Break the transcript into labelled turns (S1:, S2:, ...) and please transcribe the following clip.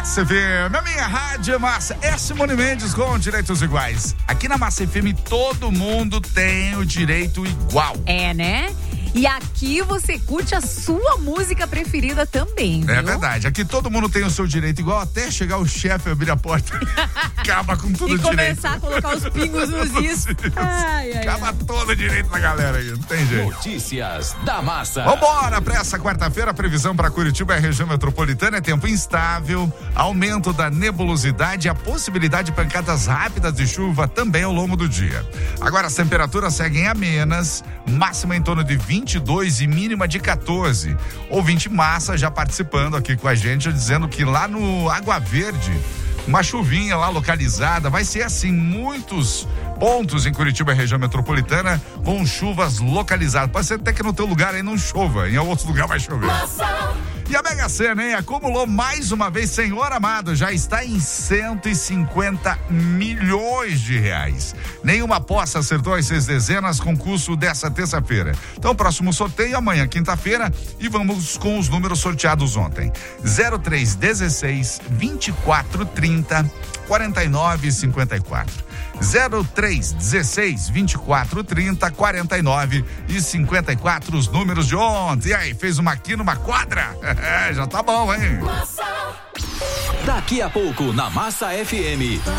S1: Massa FM, a minha rádio é Massa. É Simone Mendes com direitos iguais. Aqui na Massa FM todo mundo tem o direito igual.
S2: É, né? E aqui você curte a sua música preferida também, viu?
S1: É verdade. Aqui todo mundo tem o seu direito igual, até chegar o chefe abrir a porta. Acaba com tudo o direito.
S2: E começar a colocar os pingos nos is.
S1: Acaba todo o direito da galera aí, não tem jeito.
S3: Notícias da Massa.
S1: Vambora pra essa quarta-feira. A previsão para Curitiba e a região metropolitana é tempo instável, aumento da nebulosidade e a possibilidade de pancadas rápidas de chuva também ao longo do dia. Agora as temperaturas seguem amenas, máxima em torno de 22 e mínima de 14. Ouvinte Massa já participando aqui com a gente, dizendo que lá no Água Verde, uma chuvinha lá localizada, vai ser assim, muitos pontos em Curitiba e região metropolitana com chuvas localizadas. Pode ser até que no teu lugar aí não chova, em outro lugar vai chover. E a Mega Sena, hein? Acumulou mais uma vez, Senhor amado, já está em 150 milhões de reais. Nenhuma aposta acertou as 6 dezenas, concurso dessa terça-feira. Então, próximo sorteio amanhã, quinta-feira, e vamos com os números sorteados ontem. 03, 16, 24, 30, 49 e 54. 03, 16, 24, 30, 49 e 54, os números de ontem. E aí, fez uma aqui numa quadra? Já tá bom, hein?
S3: Daqui a pouco na Massa FM.